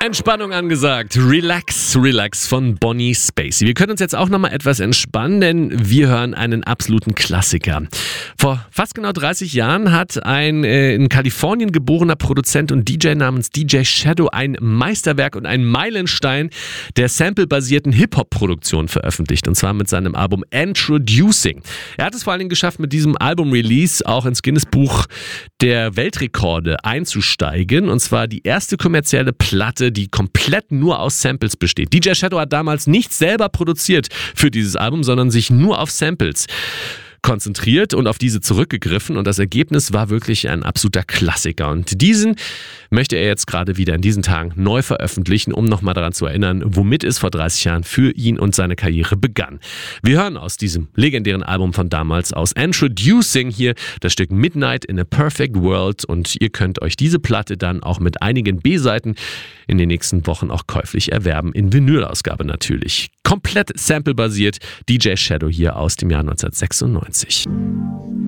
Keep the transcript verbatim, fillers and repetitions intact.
Entspannung angesagt. Relax, relax von Bonnie Spacey. Wir können uns jetzt auch nochmal etwas entspannen, denn wir hören einen absoluten Klassiker. Vor fast genau dreißig Jahren hat ein äh, in Kalifornien geborener Produzent und D J namens D J Shadow ein Meisterwerk und ein Meilenstein der samplebasierten Hip-Hop-Produktion veröffentlicht. Und zwar mit seinem Album Introducing. Er hat es vor allen Dingen geschafft, mit diesem Album-Release auch ins Guinness-Buch der Weltrekorde einzusteigen. Und zwar die erste kommerzielle Platte, die komplett nur aus Samples besteht. D J Shadow hat damals nichts selber produziert für dieses Album, sondern sich nur auf Samples konzentriert und auf diese zurückgegriffen, und das Ergebnis war wirklich ein absoluter Klassiker, und diesen möchte er jetzt gerade wieder in diesen Tagen neu veröffentlichen, um nochmal daran zu erinnern, womit es vor dreißig Jahren für ihn und seine Karriere begann. Wir hören aus diesem legendären Album von damals, aus Introducing, hier das Stück Midnight in a Perfect World, und ihr könnt euch diese Platte dann auch mit einigen B-Seiten in den nächsten Wochen auch käuflich erwerben, in Vinylausgabe natürlich. Komplett samplebasiert, D J Shadow hier aus dem Jahr neunzehnhundertsechsundneunzig.